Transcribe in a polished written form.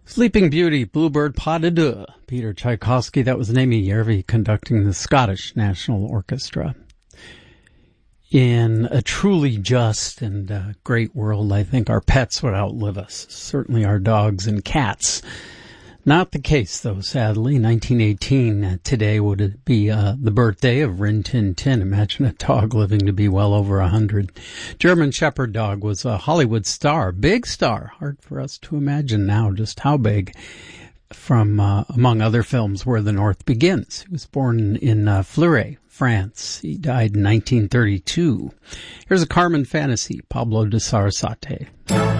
Sleeping Beauty, Bluebird Pas de Deux, Peter Tchaikovsky. That was Amy Järvi conducting the Scottish National Orchestra. In a truly just and great world, I think our pets would outlive us. Certainly our dogs and cats. Not the case, though, sadly. 1918, today would be the birthday of Rin Tin Tin. Imagine a dog living to be well over 100. German Shepherd dog was a Hollywood star, big star. Hard for us to imagine now just how big. From, among other films, Where the North Begins. He was born in Fleury, France. He died in 1932. Here's a Carmen fantasy, Pablo de Sarasate.